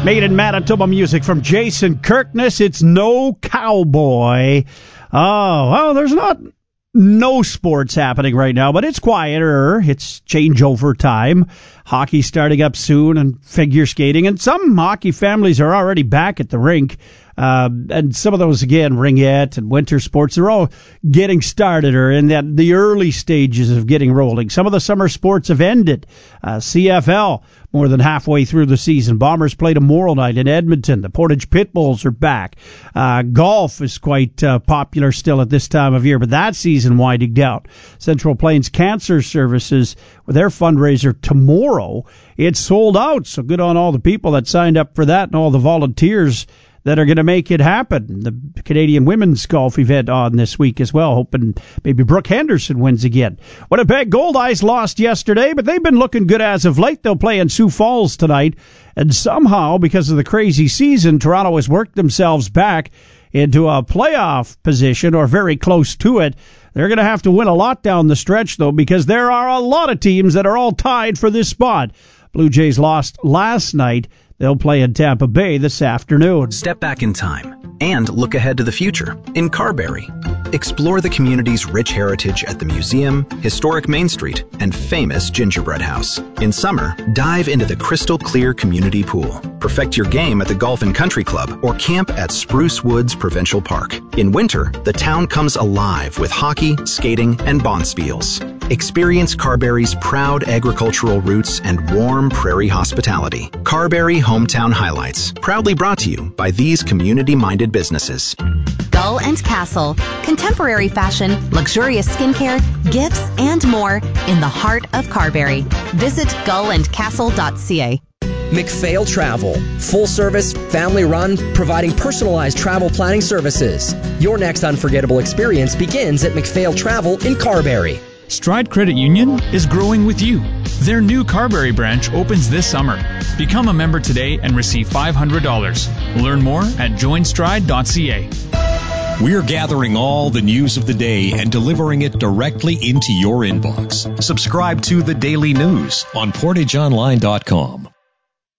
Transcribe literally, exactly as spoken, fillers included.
Made in Manitoba music from Jason Kirkness. It's No Cowboy. Oh, well, there's not no sports happening right now, but it's quieter. It's changeover time. Hockey starting up soon and figure skating. And some hockey families are already back at the rink. Uh, and some of those, again, ringette and winter sports, they're all getting started or in that the early stages of getting rolling. Some of the summer sports have ended. Uh, C F L, more than halfway through the season. Bombers play tomorrow night in Edmonton. The Portage Pitbulls are back. Uh, golf is quite uh, popular still at this time of year, but that season winding down. Central Plains Cancer Services, with their fundraiser tomorrow, it's sold out. So good on all the people that signed up for that and all the volunteers that are going to make it happen. The Canadian women's golf event on this week as well, hoping maybe Brooke Henderson wins again. Winnipeg Goldeyes lost yesterday, but they've been looking good as of late. They'll play in Sioux Falls tonight, and somehow, because of the crazy season, Toronto has worked themselves back into a playoff position or very close to it. They're going to have to win a lot down the stretch, though, because there are a lot of teams that are all tied for this spot. Blue Jays lost last night. They'll play in Tampa Bay this afternoon. Step back in time and look ahead to the future in Carberry. Explore the community's rich heritage at the museum, historic Main Street, and famous gingerbread house. In summer, dive into the crystal clear community pool. Perfect your game at the Golf and Country Club or camp at Spruce Woods Provincial Park. In winter, the town comes alive with hockey, skating, and bonspiels. Experience Carberry's proud agricultural roots and warm prairie hospitality. Carberry Hometown Highlights, proudly brought to you by these community-minded businesses. Gull and Castle, contemporary fashion, luxurious skincare, gifts, and more in the heart of Carberry. Visit gull and castle dot c a. McPhail Travel, full service, family run, providing personalized travel planning services. Your next unforgettable experience begins at McPhail Travel in Carberry. Stride Credit Union is growing with you. Their new Carberry branch opens this summer. Become a member today and receive five hundred dollars. Learn more at join stride dot c a. We're gathering all the news of the day and delivering it directly into your inbox. Subscribe to The Daily News on portage online dot com.